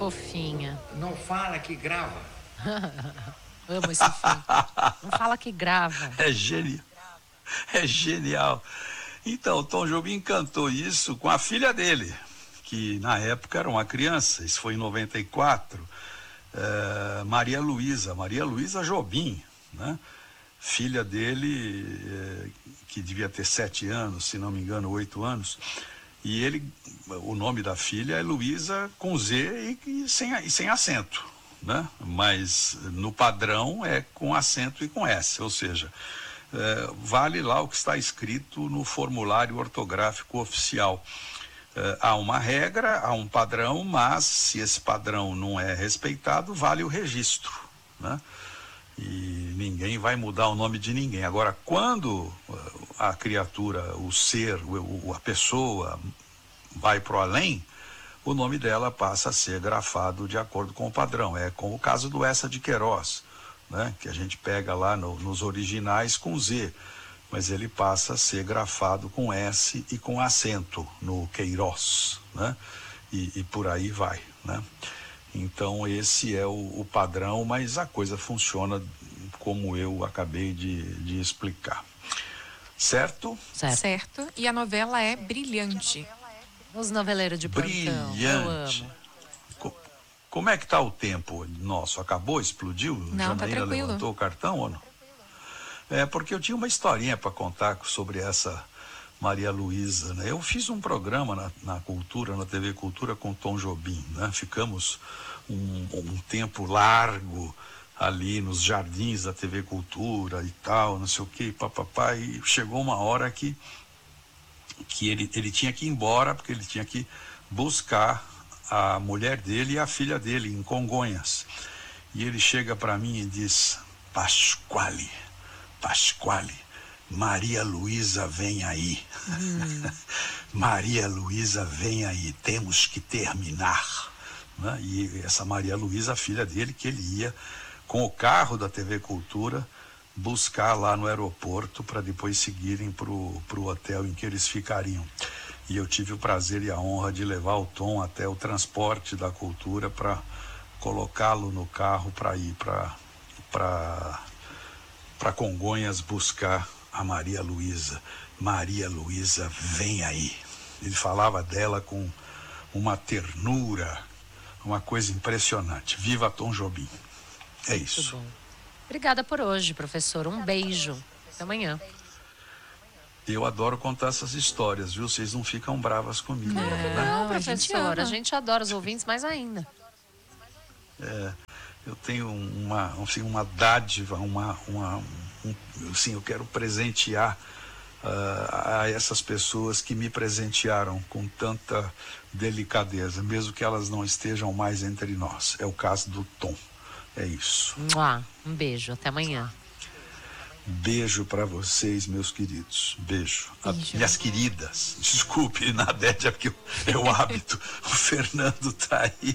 fofinha. Não fala que grava. Amo esse filme. Não fala que grava. É genial. É genial. Então, o Tom Jobim cantou isso com a filha dele, que na época era uma criança. Isso foi em 94. Maria Luísa Jobim, né? Filha dele, que devia ter 7 anos, se não me engano, 8 anos. E o nome da filha é Luísa com Z e sem acento, né? Mas no padrão é com acento e com S, ou seja, vale lá o que está escrito no formulário ortográfico oficial. Há uma regra, há um padrão, mas se esse padrão não é respeitado, vale o registro, né? E ninguém vai mudar o nome de ninguém. Agora, quando a criatura, o ser, a pessoa vai para o além, o nome dela passa a ser grafado de acordo com o padrão. É com o caso do Essa de Queiroz, né? Que a gente pega lá nos originais com Z, mas ele passa a ser grafado com S e com acento no Queiroz, né? E por aí vai, né? Então esse é o padrão, mas a coisa funciona como eu acabei de explicar. Certo? Certo. E a novela é brilhante. Os noveleiros de plantão. Brilhante. Eu amo. Como é que tá o tempo nosso? Acabou? Explodiu? Não, Janaína tá tranquilo. levantou o cartão ou não? Porque eu tinha uma historinha para contar sobre essa Maria Luísa, né? Eu fiz um programa na Cultura, na TV Cultura, com Tom Jobim, né? Ficamos um tempo largo ali nos jardins da TV Cultura e tal, não sei o que, papapá, e chegou uma hora que ele tinha que ir embora, porque ele tinha que buscar a mulher dele e a filha dele em Congonhas. E ele chega para mim e diz: Pasquale, Maria Luísa vem aí. Maria Luísa vem aí, temos que terminar, né? E essa Maria Luísa, a filha dele, que ele ia com o carro da TV Cultura buscar lá no aeroporto para depois seguirem pro hotel em que eles ficariam. E eu tive o prazer e a honra de levar o Tom até o transporte da Cultura para colocá-lo no carro para ir para Congonhas buscar a Maria Luísa. Maria Luísa vem aí. Ele falava dela com uma ternura, uma coisa impressionante. Viva Tom Jobim. É isso. Muito bom. Obrigada por hoje, professor. Um beijo. Até amanhã. Eu adoro contar essas histórias, viu? Vocês não ficam bravas comigo. Não, professor. A gente adora os ouvintes mais ainda. Eu tenho uma dádiva, eu quero presentear a essas pessoas que me presentearam com tanta delicadeza, mesmo que elas não estejam mais entre nós. É o caso do Tom. É isso. Um beijo. Até amanhã. Beijo para vocês, meus queridos. Beijo. Minhas queridas. Desculpe, Nadete, é porque é o hábito. O Fernando tá aí.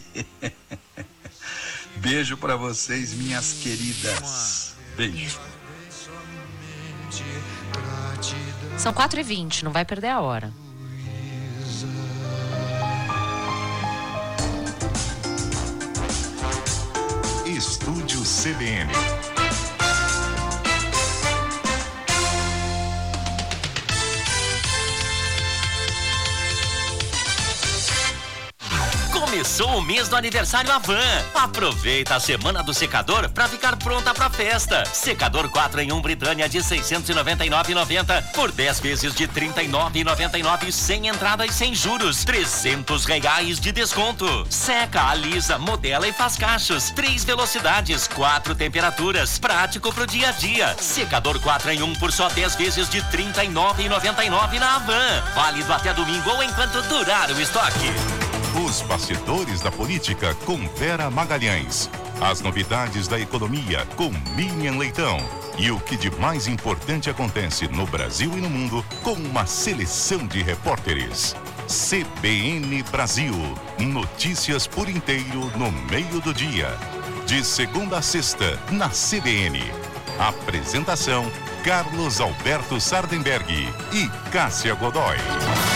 Beijo para vocês, minhas queridas. Beijo. São 4h20, não vai perder a hora. Estúdio CBN. Começou o mês do aniversário Avan. Aproveita a semana do secador para ficar pronta pra festa. Secador 4 em 1 Britânia de R$ 699,90 por 10 vezes de R$ 39,99 sem entrada e sem juros. R$ 300 de desconto. Seca, alisa, modela e faz cachos. 3 velocidades, 4 temperaturas. Prático pro dia a dia. Secador 4 em 1 por só 10 vezes de R$ 39,99 na Avan. Válido até domingo ou enquanto durar o estoque. Os bastidores da política com Vera Magalhães. As novidades da economia com Miriam Leitão. E o que de mais importante acontece no Brasil e no mundo com uma seleção de repórteres. CBN Brasil. Notícias por inteiro no meio do dia. De segunda a sexta, na CBN. Apresentação: Carlos Alberto Sardenberg e Cássia Godoy.